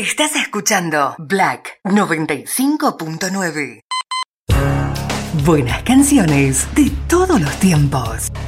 Estás escuchando Black 95.9. Buenas canciones de todos los tiempos.